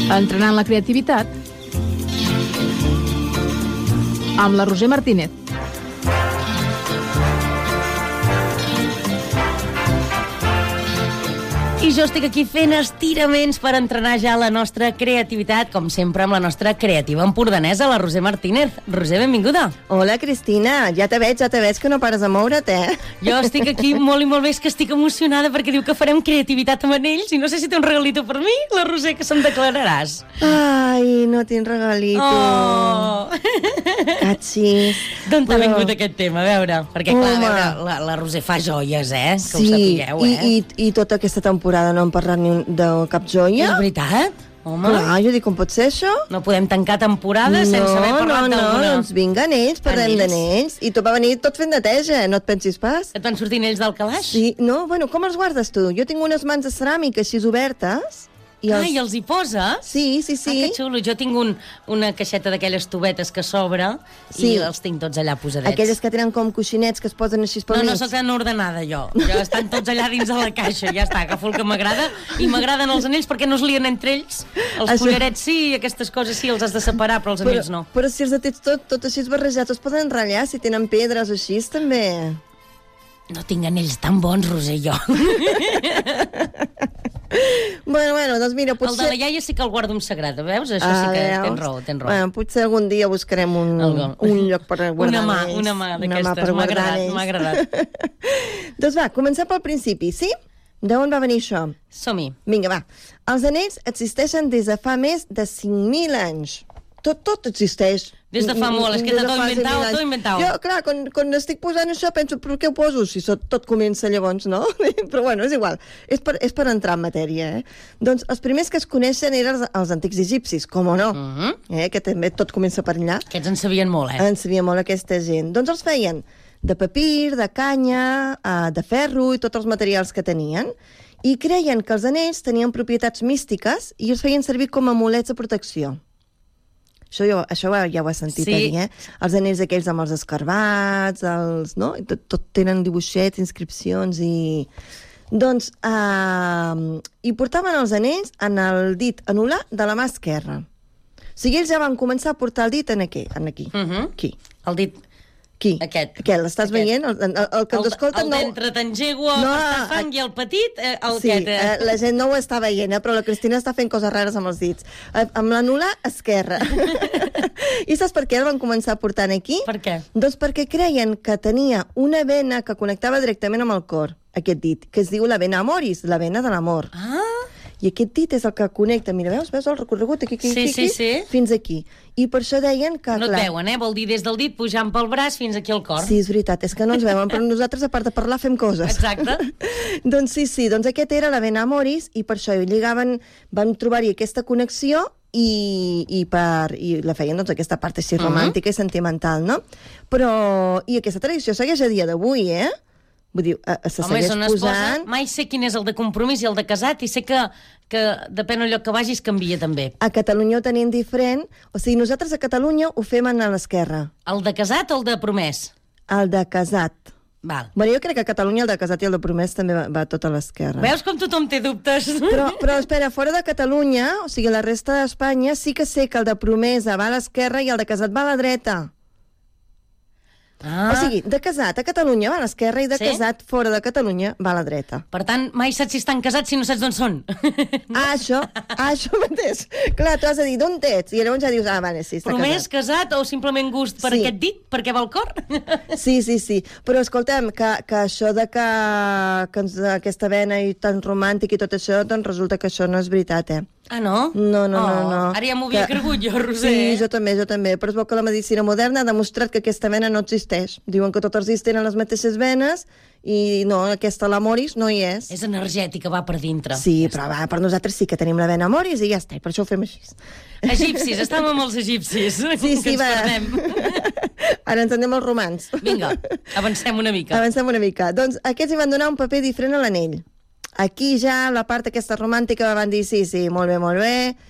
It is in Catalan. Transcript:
Entrenant la creativitat amb la Roser Martínez. I jo estic aquí fent estiraments per entrenar ja la nostra creativitat, com sempre amb la nostra creativa empordanesa, la Roser Martínez. Roser, benvinguda. Hola, Cristina. Ja te veig que no pares de moure't, Jo estic aquí molt i molt bé, és que estic emocionada perquè diu que farem creativitat amb anells i no sé si té un regalito per mi, la Roser, que se'm declararàs. Ai, no tinc regalito. Oh! Catxis. D'on t'ha vingut aquest tema? A veure, perquè clar, a veure, la Roser fa joies, que sí, ho sapigueu, i tota aquesta temporada no hem parlat ni de cap joia. És veritat? Home. Clar, jo dic, com pot ser això? No podem tancar temporada sense haver parlat d'alguna. No, doncs vinga, anells, parlem d'anells. I tot va venir tot fent neteja, no et pensis pas. Et van sortir anells del calaix? Sí, no, bueno, com els guardes tu? Jo tinc unes mans de ceràmica així obertes. I els hi poses? Sí. Ah, que xulo. Jo tinc una caixeta d'aquelles tubetes que s'obre i els tinc tots allà posadets. Aquelles que tenen com coixinets que es posen així per mig. No, soc tan ordenada, jo. Estan tots allà dins de la caixa, ja està, agafo el que m'agrada. I m'agraden els anells perquè no es lien entre ells. Els collarets sí, aquestes coses sí, els has de separar, però els anells no. Però si els tens tot així barrejats, es poden ratllar, si tenen pedres o així, també. No tinc anells tan bons, Roser, jo. Bueno, doncs mira, potser... El de la iaia sí que el guardo amb sagrat, veus? Això sí que tens raó. Bueno, potser algun dia buscarem un lloc per guardar anells. Una mà d'aquestes, m'ha agradat. Doncs va, comencem pel principi, sí? D'on va venir això? Som-hi. Vinga, va. Els anells existeixen des de fa més de 5.000 anys. Tot existeix. Des de fa molt, és que tot inventau. Jo, clar, quan estic posant això penso, però què ho poso? Si tot comença llavors, no? Però bueno, és igual. És per entrar en matèria, Doncs els primers que es coneixen eren els antics egipcis, com o no, que també tot comença per allà. Aquests en sabien molt, En sabien molt aquesta gent. Doncs els feien de papir, de canya, de ferro i tots els materials que tenien. I creien que els anells tenien propietats místiques i els feien servir com a amulets de protecció. Això ja ho has sentit a dir, Els anells aquells amb els escarbats, no? Tot tenen dibuixets, inscripcions i... Doncs, hi portaven els anells en el dit anular de la mà esquerra. O sigui, ells ja van començar a portar el dit aquí. Aquí. El dit... Qui? Aquest, l'estàs veient? El que ens escolta no... El d'entre Tangego, Estafang i el petit, la gent no ho està veient, però la Cristina està fent coses rares amb els dits. Amb l'anular esquerra. I saps per què el van començar a portar aquí? Per què? Doncs perquè creien que tenia una vena que connectava directament amb el cor, aquest dit, que es diu la vena amoris, la vena de l'amor. I aquest dit és el que connecta, mira, veus el recorregut aquí, fins aquí. I per això deien que... No et veuen, Vol dir des del dit pujant pel braç fins aquí al cor. Sí, és veritat, és que no ens veuen, però nosaltres, a part de parlar, fem coses. Exacte. Doncs sí, doncs aquest era la vena amoris, i per això van trobar-hi aquesta connexió i la feien, doncs, aquesta part així romàntica i sentimental, no? I aquesta tradició segueix a dia d'avui, Vull dir, se segueix posant... Mai sé quin és el de compromís i el de casat, i sé que depèn del lloc que vagis canvia també. A Catalunya ho tenim diferent, o sigui, nosaltres a Catalunya ho fem a l'esquerra. El de casat o el de promès? El de casat. Val. Bueno, jo crec que a Catalunya el de casat i el de promès també va tot a l'esquerra. Veus com tothom té dubtes? Però espera, fora de Catalunya, o sigui, la resta d'Espanya, sí que sé que el de promesa va a l'esquerra i el de casat va a la dreta. O sigui, de casat a Catalunya va a l'esquerra i de casat fora de Catalunya va a la dreta. Per tant, mai saps si estan casats si no saps d'on són. Això mateix. Clar, tu has de dir d'on ets i llavors ja dius, vale, sí, està promès, casat o simplement gust per aquest dit, perquè va al cor? Sí. Però escoltem, que això de que aquesta vena i tan romàntic i tot això, doncs resulta que això no és veritat, Ah, no? No. Ara ja m'ho havia cregut jo, Roser. Sí, jo també. Però es veu que la medicina moderna ha demostrat que aquesta vena no existeix. Diuen que tots els dits tenen les mateixes venes i no, aquesta l'amoris no hi és. És energètica, va per dintre. Sí, però per nosaltres sí que tenim la vena amoris i ja està, i per això ho fem així. Egipcis, estàvem amb els egipcis. Sí, va. Ara ens anem als romans. Vinga, avancem una mica. Doncs aquests hi van donar un paper diferent a l'anell. Aquí ja la part aquesta romàntica van dir sí, molt bé,